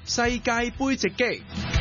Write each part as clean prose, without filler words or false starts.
世界盃直擊。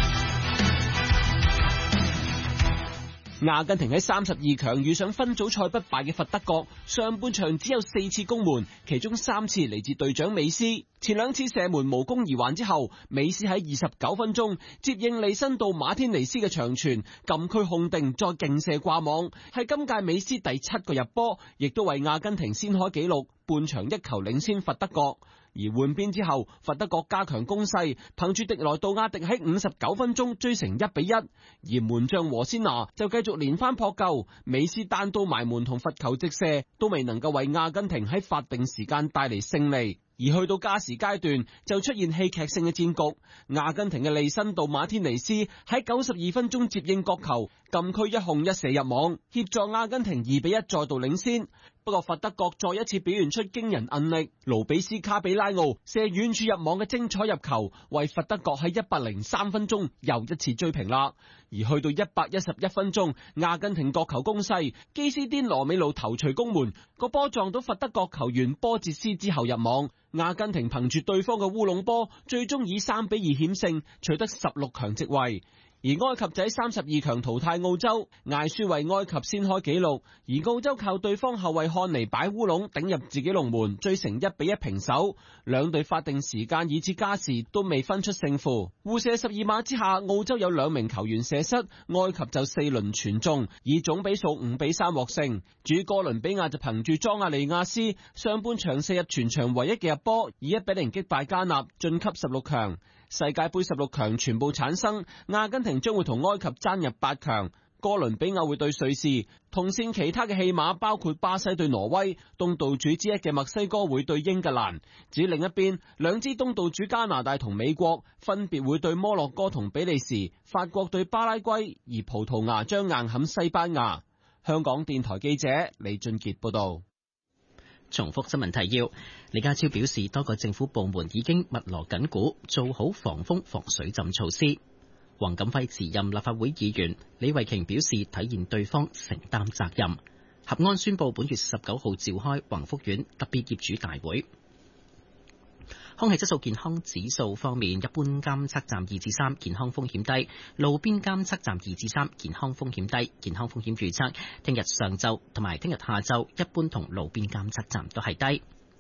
阿根廷喺32強遇上分組賽不敗嘅佛得角，上半場只有4次攻門，其中3次嚟自隊長美斯。前2次射門無功而還之後，美斯喺29分鐘接應利辛道馬天尼斯嘅長傳，禁區控定再勁射掛網，係今屆美斯第7個入波，亦都為阿根廷先開紀錄，半場1球領先佛得角。而換邊之後，佛得角加強攻勢，憑住迪萊杜亞迪喺59分鐘追成1-1，而門將和仙拿就繼續連番撲救，美斯單刀埋門同罰球直射都未能夠為阿根廷喺法定時間帶嚟勝利。而去到加時階段就出現戲劇性嘅戰局，阿根廷嘅利辛道馬天尼斯喺92分鐘接應角球，禁區一控一射入網，協助阿根廷2-1再度領先。不過佛得角再一次表現出驚人韌力，盧比斯卡比拉奧射遠處入網嘅精彩入球，為佛得角喺103分鐘又一次追平啦。而去到111分鐘，阿根廷角球攻勢，基斯甸羅美路頭槌攻門，個波撞到佛得角球員波捷斯之後入網。阿根廷憑住對方嘅烏龍波，最終以3-2險勝，取得16強席位。而埃及仔32強淘汰澳洲，艾舒為埃及先開紀錄，而澳洲靠對方後衛漢尼擺烏龍頂入自己龍門，追成1-1平手。兩隊法定時間以至加時都未分出勝負。互射12碼之下，澳洲有2名球員射失，埃及就4輪全中，以總比數5-3獲勝。至於哥倫比亞就憑住莊亞利亞斯上半場射入全場唯一嘅入波，以1-0擊敗加納，晉級16強。世界盃16強全部產生，阿根廷將會同埃及爭入8強，哥倫比亞會對瑞士。同線其他嘅戲碼包括巴西對挪威，東道主之一嘅墨西哥會對英格蘭。至於另一邊，兩支東道主加拿大同美國分別會對摩洛哥同比利時，法國對巴拉圭，而葡萄牙將硬撼西班牙。香港電台記者李俊傑報道。 重複新聞提要，李家超表示，多個政府部門已經密鑼緊鼓，做好防風防水浸措施。黃錦輝辭任立法會議員，李慧瓊表示體現對方承擔責任。合安宣布本月19號召開宏福苑特別業主大會。空氣質素健康指數方面，一般監測站2至3，健康風險低；路邊監測站2至3，健康風險低。健康風險預測，聽日上晝同埋聽日下晝，一般同路邊監測站都係低。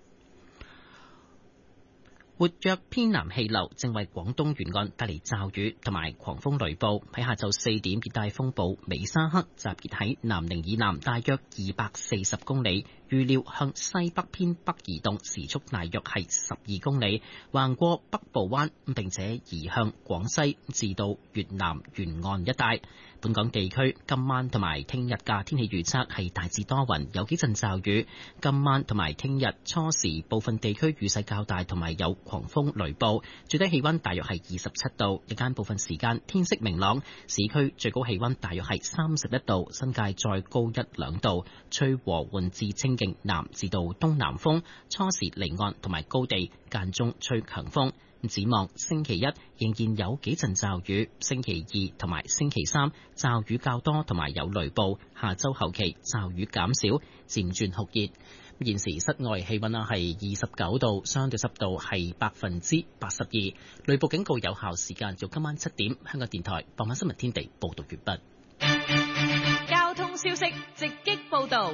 活躍偏南氣流正為廣東沿岸帶嚟驟雨同埋狂風雷暴。喺下晝4點，熱帶風暴美沙克集結喺南寧以南大約240公里，預料向西北偏北移動，時速大約係12公里，橫過北部灣，並且移向廣西至到越南沿岸一帶。本港地區今晚同埋聽日嘅天氣預測係大致多雲，有幾陣驟雨。今晚同埋聽日初時部分地區雨勢較大，同埋有狂風雷暴。最低氣溫大約係27度，日間部分時間天色明朗。市區最高氣溫大約係31度，新界再高1-2度。吹和緩至清勁南至到東南風，初時離岸同埋高地間中吹強風。展望星期一仍然有幾陣驟雨，星期2同埋星期3驟雨較多同埋有雷暴，下周後期驟雨減少，漸轉酷熱。現時室外氣溫係29度，相對濕度係82%。雷暴警告有效時間到今晚7點。香港電台傍晚新聞天地報道完畢。 交通消息直擊報道。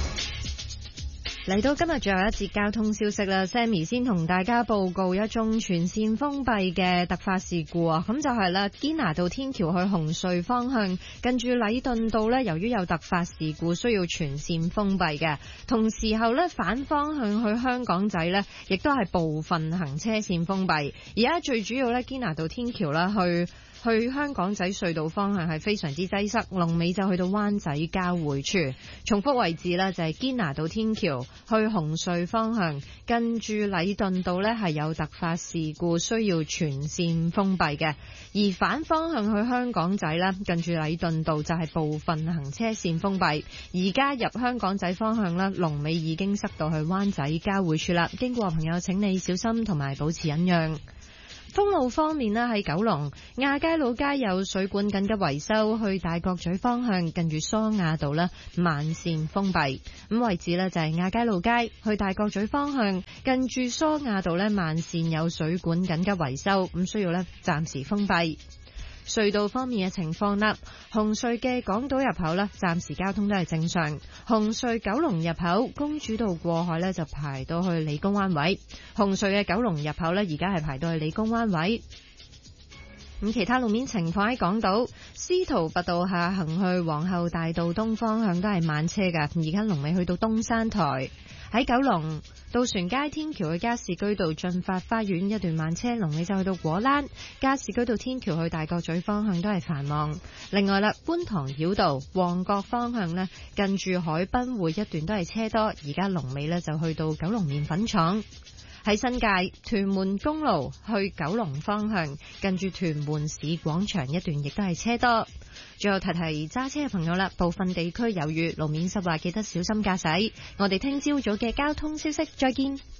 嚟到今日最後一節交通消息啦 ，Sammy 先同大家報告一宗全線封閉嘅突發事故啊！咁就係啦，堅拿道天橋去紅隧方向，近住禮頓道呢，由於有突發事故，需要全線封閉嘅。同時候呢，反方向去香港仔呢，亦都係部分行車線封閉。而家最主要呢，堅拿道天橋啦去香港仔隧道方向係非常之擠塞，龍尾就去到灣仔交匯處。重複位置呢，就係堅拿道天橋去紅隧方向，近住禮頓道呢係有突發事故，需要全線封閉嘅。而反方向去香港仔呢，近住禮頓道就係部分行車線封閉。而家入香港仔方向呢，龍尾已經塞到去灣仔交匯處啦。經過朋友請你小心同埋保持忍讓。 封路方面呢，喺九龍亞皆老街有水管緊急維修，去大角咀方向近住蘇亞道呢慢線封閉。咁位置呢，就係亞皆老街去大角咀方向近住蘇亞道呢慢線有水管緊急維修，咁需要呢暫時封閉。隧道方面嘅情況啦，紅隧嘅港島入口呢，暫時交通都係正常。紅隧九龍入口公主道過海呢，就排到去理工灣位。紅隧嘅九龍入口呢，而家係排到去理工灣位。咁其他路面情況喺港島司徒拔道下行去皇后大道東方向都係慢車㗎，而家龍尾去到東山台。喺九龍渡船街天橋去加士居道進發花園一段慢車，龍尾就去到果欄。加士居道天橋去大角咀方向都係繁忙。另外啦，觀塘繞道旺角方向呢，近住海濱匯一段都係車多，而家龍尾呢，就去到九龍麵粉廠。喺新界屯門公路去九龍方向，近住屯門市廣場一段亦都係車多。最後提提揸車嘅朋友啦，部分地區有雨，路面濕滑，記得小心駕駛。我哋聽朝早嘅交通消息，再見。